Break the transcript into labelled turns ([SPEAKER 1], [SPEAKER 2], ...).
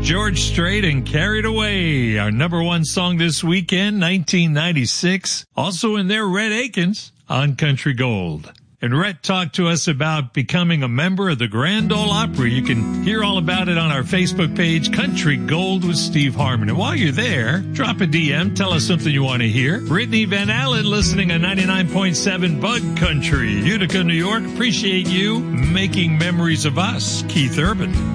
[SPEAKER 1] George Strait and Carried Away, our number one song this weekend, 1996. Also in there, Rhett Akins on Country Gold. And Rhett talked to us about becoming a member of the Grand Ole Opry. You can hear all about it on our Facebook page, Country Gold with Steve Harmon. And while you're there, drop a DM. Tell us something you want to hear. Brittany Van Allen listening on 99.7 Bug Country, Utica, New York. Appreciate you making memories of us. Keith Urban.